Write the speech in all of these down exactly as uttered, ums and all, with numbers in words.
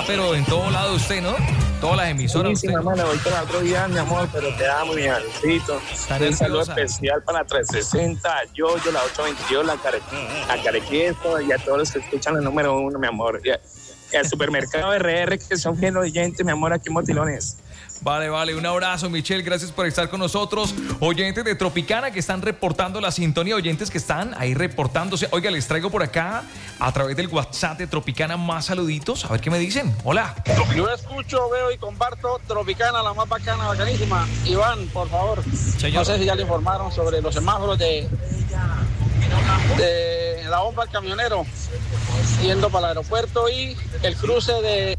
está, pero en todo lado usted, ¿no? Todas las emisoras. Sí, sí, mamá, le voy con el otro día, mi amor, pero te amo, mi amorcito. Un saludo especial para la trescientos sesenta, a Yoyo, la ochocientos veintidós, la, care, la Carequieto y a todos los que escuchan el número uno, mi amor. Y, a, y al supermercado R R, que son fiel oyentes, mi amor, aquí en Motilones. Vale, vale, un abrazo, Michelle, gracias por estar con nosotros. Oyentes de Tropicana que están reportando la sintonía, oyentes que están ahí reportándose. Oiga, les traigo por acá, a través del WhatsApp de Tropicana, más saluditos. A ver qué me dicen. Hola. Yo escucho, veo y comparto Tropicana, la más bacana, bacanísima. Iván, por favor. Señor. No sé si ya le informaron sobre los semáforos de, de la bomba al camionero, yendo para el aeropuerto y el cruce de...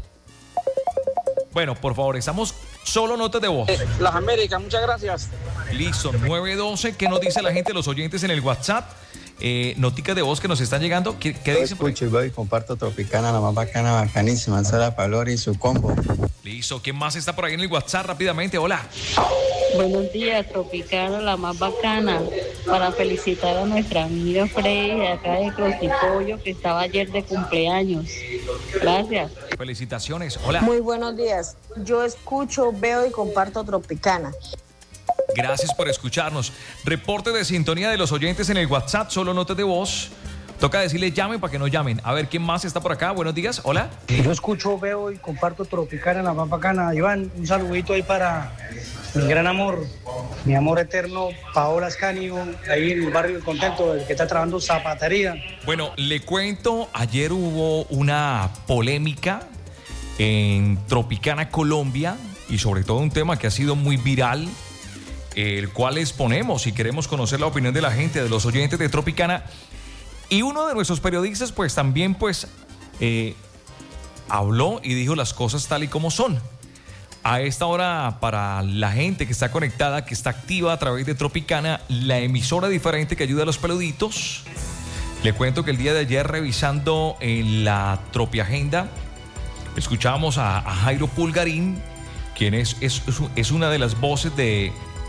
Bueno, por favor, estamos solo notas de voz. Las Américas, muchas gracias. Listo, nueve doce, ¿qué nos dice la gente, los oyentes en el WhatsApp? Eh, noticas de voz que nos están llegando. ¿Qué, qué Yo dicen? escucho y voy y comparto Tropicana, la más bacana, bacanísima. Sara Palori y su combo. Listo, ¿quién más está por ahí en el WhatsApp rápidamente? Hola. Buenos días, Tropicana, la más bacana, para felicitar a nuestra amiga Frey de acá de Crocipollo, que estaba ayer de cumpleaños. Gracias. Felicitaciones, hola. Muy buenos días. Yo escucho, veo y comparto Tropicana. Gracias por escucharnos. Reporte de sintonía de los oyentes en el WhatsApp, solo notas de voz. Toca decirles llamen para que no llamen. A ver, ¿quién más está por acá? Buenos días, hola. Yo escucho, veo y comparto Tropicana, la más bacana. Iván, un saludito ahí para mi gran amor, mi amor eterno, Paola Ascanio, ahí en el barrio del Contento, el que está trabajando zapatería. Bueno, le cuento, ayer hubo una polémica en Tropicana, Colombia, y sobre todo un tema que ha sido muy viral, el cual exponemos y queremos conocer la opinión de la gente, de los oyentes de Tropicana. Y uno de nuestros periodistas pues también pues eh, habló y dijo las cosas tal y como son. A esta hora, para la gente que está conectada, que está activa a través de Tropicana, la emisora diferente que ayuda a los peluditos, le cuento que el día de ayer, revisando en la Tropiagenda, escuchábamos a, a Jairo Pulgarín, quien es, es, es una de las voces de,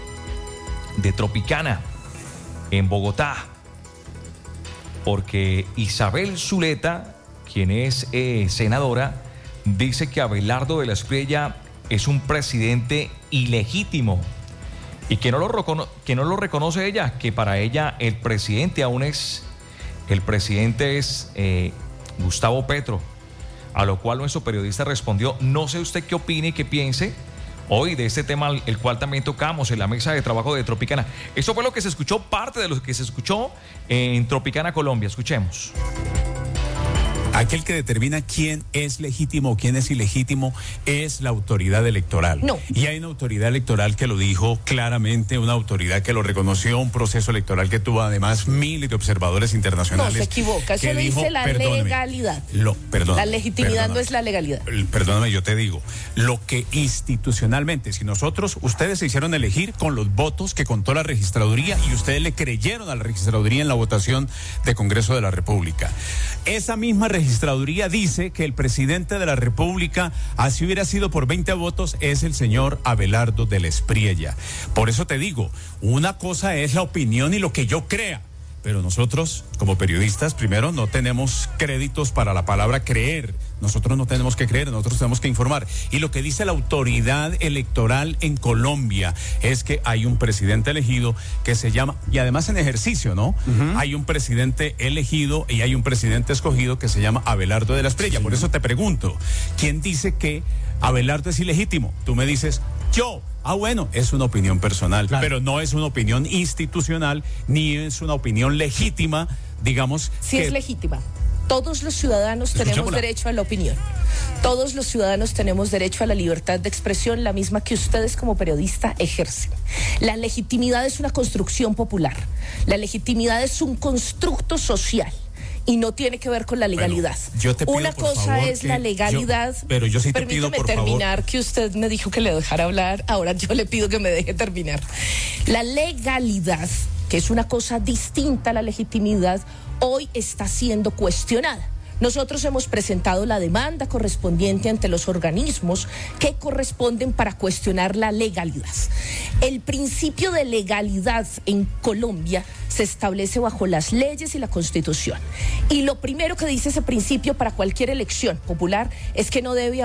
de Tropicana en Bogotá. Porque Isabel Zuleta, quien es eh, senadora, dice que Abelardo de la Espriella es un presidente ilegítimo y que no lo, recono- que no lo reconoce ella, que para ella el presidente aún es, el presidente es eh, Gustavo Petro, a lo cual nuestro periodista respondió, no sé usted qué opine y qué piense hoy de este tema, el cual también tocamos en la mesa de trabajo de Tropicana. Eso fue lo que se escuchó, parte de lo que se escuchó en Tropicana, Colombia. Escuchemos. Aquel que determina quién es legítimo o quién es ilegítimo es la autoridad electoral. No. Y hay una autoridad electoral que lo dijo claramente, una autoridad que lo reconoció, un proceso electoral que tuvo además miles de observadores internacionales. No, se equivoca, eso que dice dijo, la perdóname, legalidad. Lo, perdón, la legitimidad perdóname, no es la legalidad. Perdóname, yo te digo, lo que institucionalmente, si nosotros, ustedes se hicieron elegir con los votos que contó la registraduría y ustedes le creyeron a la registraduría en la votación de Congreso de la República. Esa misma registraduría registraduría dice que el presidente de la República, así hubiera sido por veinte votos, es el señor Abelardo de la Espriella. Por eso te digo, una cosa es la opinión y lo que yo crea, pero nosotros, como periodistas, primero, no tenemos créditos para la palabra creer. Nosotros no tenemos que creer, nosotros tenemos que informar. Y lo que dice la autoridad electoral en Colombia es que hay un presidente elegido que se llama, y además en ejercicio, ¿no? Uh-huh. Hay un presidente elegido y hay un presidente escogido que se llama Abelardo de la Espriella. Sí. Por eso te pregunto, ¿quién dice que Abelardo es ilegítimo? Tú me dices, yo. Ah, bueno, es una opinión personal, claro, pero no es una opinión institucional, ni es una opinión legítima, digamos. Sí que... es legítima. Todos los ciudadanos tenemos derecho a la opinión. Todos los ciudadanos tenemos derecho a la libertad de expresión, la misma que ustedes como periodistas ejercen. La legitimidad es una construcción popular. La legitimidad es un constructo social. Y no tiene que ver con la legalidad. Bueno, yo te pido, una por cosa favor, es la legalidad. Yo, pero yo sí te pido, por terminar, favor. Que usted me dijo que le dejara hablar. Ahora yo le pido que me deje terminar. La legalidad, que es una cosa distinta a la legitimidad, hoy está siendo cuestionada. Nosotros hemos presentado la demanda correspondiente ante los organismos que corresponden para cuestionar la legalidad. El principio de legalidad en Colombia se establece bajo las leyes y la Constitución. Y lo primero que dice ese principio para cualquier elección popular es que no debe